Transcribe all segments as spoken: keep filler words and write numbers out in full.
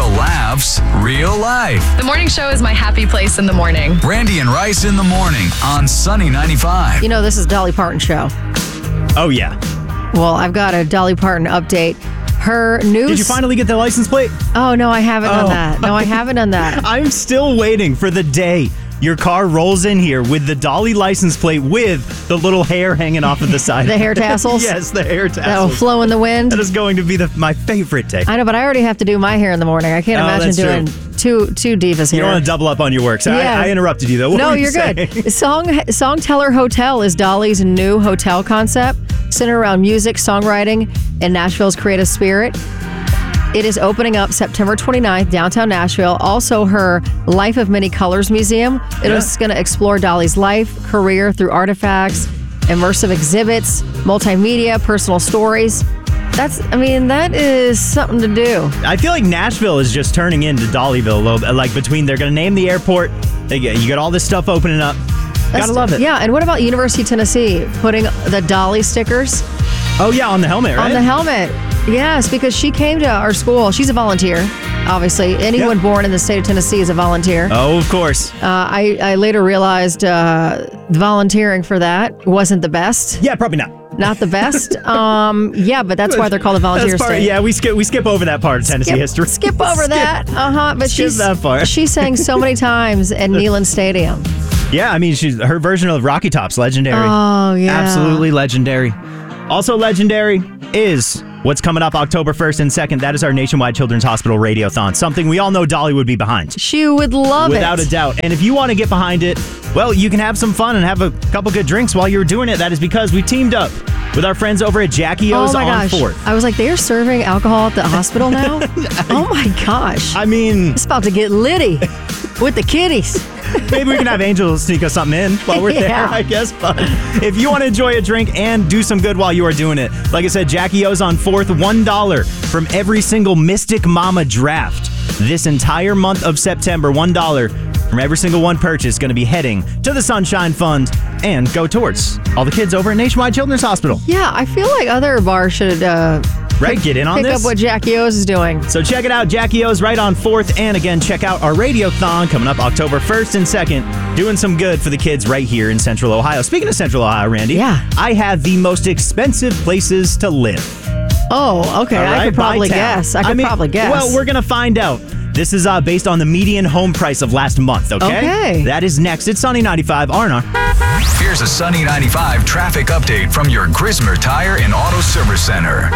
Real laughs, real life. The morning show is my happy place in the morning. Randy and Rice in the morning on Sunny ninety-five. You know, this is Dolly Parton show. Oh, yeah. Well, I've got a Dolly Parton update. Her new... Did you finally get the license plate? Oh, no, I haven't oh. done that. No, I haven't done that. I'm still waiting for the day your car rolls in here with the Dolly license plate with the little hair hanging off of the side. The hair tassels? Yes, the hair tassels. That'll flow in the wind? That is going to be the, my favorite day. I know, but I already have to do my hair in the morning. I can't Oh, imagine that's doing two two divas You here. don't want to double up on your work. So Yeah. I, I interrupted you, though. What no, were you you're saying? good. Song Song Teller Hotel is Dolly's new hotel concept, centered around music, songwriting, and Nashville's creative spirit. It is opening up September twenty-ninth, downtown Nashville. Also, her Life of Many Colors Museum. It Yeah. is going to explore Dolly's life, career through artifacts, immersive exhibits, multimedia, personal stories. That's, I mean, that is something to do. I feel like Nashville is just turning into Dollyville a little bit. Like between, they're going to name the airport. They get, you got all this stuff opening up. That's- Gotta love it. Yeah, and what about University of Tennessee putting the Dolly stickers Oh, yeah, on the helmet, right? on the helmet? Yes, because she came to our school. She's a volunteer, obviously. Anyone Yeah. born in the state of Tennessee is a volunteer. Oh, of course. Uh, I, I later realized uh, volunteering for that wasn't the best. Yeah, probably not. Not the best. um, yeah, but that's why they're called the volunteer That's part, state. yeah, we skip we skip over that part of Tennessee Skip, history. skip over that. Uh huh. But skip she's that part. she sang so many times at Neyland Stadium. Yeah, I mean, she's her version of Rocky Top's legendary. Oh yeah, Absolutely legendary. Also legendary is what's coming up October first and second. That is our Nationwide Children's Hospital Radiothon. Something we all know Dolly would be behind. She would love Without it. a doubt. And if you want to get behind it, well, you can have some fun and have a couple good drinks while you're doing it. That is because we teamed up with our friends over at Jackie O's Oh my on gosh! fourth. I was like, they're serving alcohol at the hospital now. Oh my gosh! I mean, It's about to get litty with the kiddies. maybe we can have Angel sneak us something in while we're there, Yeah. I guess. But if you want to enjoy a drink and do some good while you are doing it, like I said, Jackie O's on fourth, one dollar from every single Mystic Mama draft. This entire month of September, one dollar from every single one purchase going to be heading to the Sunshine Fund and go towards all the kids over at Nationwide Children's Hospital. Yeah, I feel like other bars should uh, Right? Get in on pick this. up what Jackie O's is doing. So check it out, Jackie O's right on fourth. And again, check out our Radiothon coming up October first and second. Doing some good for the kids right here in Central Ohio. Speaking of Central Ohio, Randy. Yeah. I have the most expensive places to live. Oh, okay. All I right, could by probably town. guess. I could mean, probably guess. Well, we're going to find out. This is uh, based on the median home price of last month, okay? Okay. That is next. It's Sunny ninety-five, R and R. Here's a Sunny ninety-five traffic update from your Grismer Tire and Auto Service Center.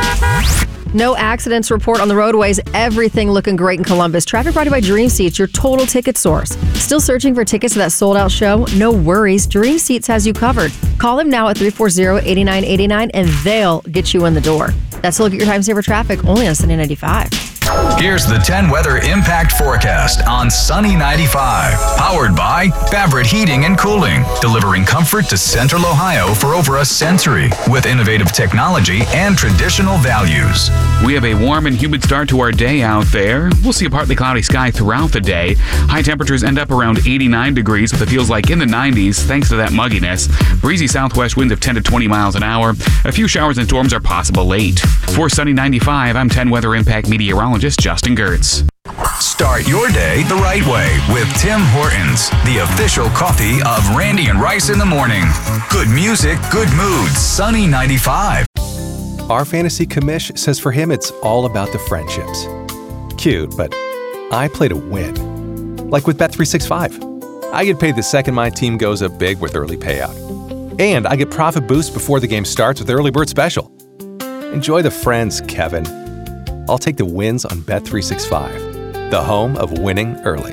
No accidents report on the roadways. Everything looking great in Columbus. Traffic brought to you by Dream Seats, your total ticket source. Still searching for tickets to that sold-out show? No worries. Dream Seats has you covered. Call them now at three four zero, eight nine eight nine and they'll get you in the door. That's a look at your time saver traffic only on Sunny ninety-five. Here's the ten weather impact forecast on Sunny ninety-five. Powered by Favorite Heating and Cooling, delivering comfort to Central Ohio for over a century with innovative technology and traditional values. We have a warm and humid start to our day out there. We'll see a partly cloudy sky throughout the day. High temperatures end up around eighty-nine degrees with it feels like in the nineties thanks to that mugginess. Breezy southwest winds of ten to twenty miles an hour. A few showers and storms are possible late. For Sunny ninety-five, I'm ten Weather Impact meteorologist Justin Gertz. Start your day the right way with Tim Hortons, the official coffee of Randy and Rice in the morning. Good music, good moods, Sunny ninety-five. Our fantasy commish says for him it's all about the friendships. Cute, but I play to win. Like with Bet three sixty-five. I get paid the second my team goes up big with early payout. And I get profit boost before the game starts with Early Bird Special. Enjoy the friends, Kevin. I'll take the wins on Bet three sixty-five, the home of winning early.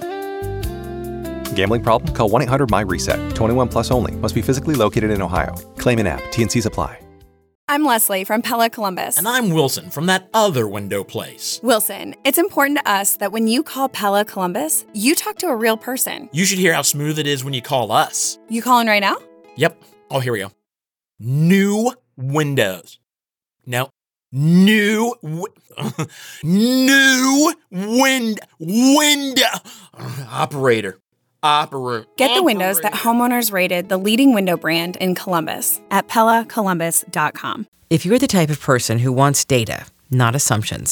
Gambling problem? Call one eight hundred M Y reset. twenty-one plus only. Must be physically located in Ohio. Claim in app. T and Cs apply. I'm Leslie from Pella Columbus. And I'm Wilson from that other window place. Wilson, it's important to us that when you call Pella Columbus, you talk to a real person. You should hear how smooth it is when you call us. You calling right now? Yep. Oh, here we go. New windows. No. New, wi- new wind, window, operator, operator. Get the windows that homeowners rated the leading window brand in Columbus at Pella Columbus dot com. If you're the type of person who wants data, not assumptions,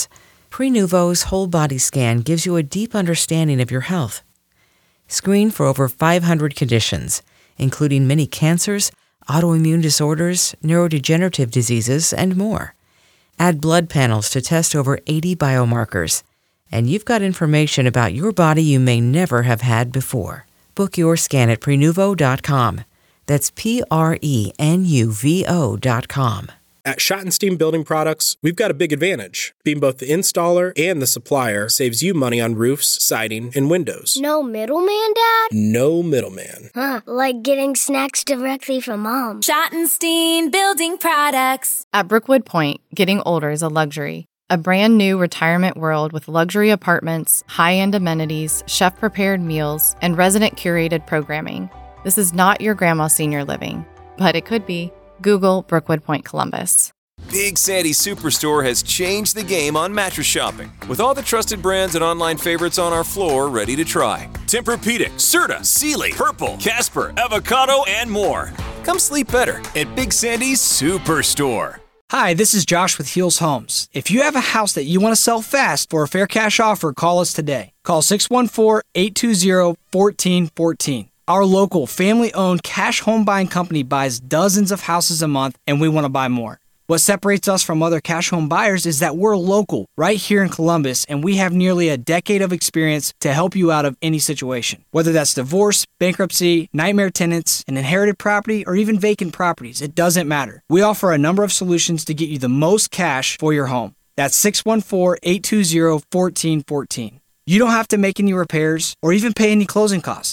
Prenuvo's whole body scan gives you a deep understanding of your health. Screen for over five hundred conditions, including many cancers, autoimmune disorders, neurodegenerative diseases, and more. Add blood panels to test over eighty biomarkers, and you've got information about your body you may never have had before. Book your scan at Prenuvo dot com. That's P R E N U V O dot com. At Schottenstein Building Products, we've got a big advantage. Being both the installer and the supplier saves you money on roofs, siding, and windows. No middleman, Dad? No middleman. Huh, like getting snacks directly from Mom. Schottenstein Building Products. At Brookwood Point, getting older is a luxury. A brand new retirement world with luxury apartments, high-end amenities, chef-prepared meals, and resident-curated programming. This is not your grandma's senior living, but it could be. Google Brookwood Point Columbus. Big Sandy Superstore has changed the game on mattress shopping, with all the trusted brands and online favorites on our floor ready to try. Tempur-Pedic, Serta, Sealy, Purple, Casper, Avocado, and more. Come sleep better at Big Sandy's Superstore. Hi, this is Josh with Heels Homes. If you have a house that you want to sell fast for a fair cash offer, call us today. Call six one four, eight two zero, one four one four. Our local family-owned cash home buying company buys dozens of houses a month, and we want to buy more. What separates us from other cash home buyers is that we're local, right here in Columbus, and we have nearly a decade of experience to help you out of any situation. Whether that's divorce, bankruptcy, nightmare tenants, an inherited property, or even vacant properties, it doesn't matter. We offer a number of solutions to get you the most cash for your home. That's six one four, eight two zero, one four one four. You don't have to make any repairs or even pay any closing costs.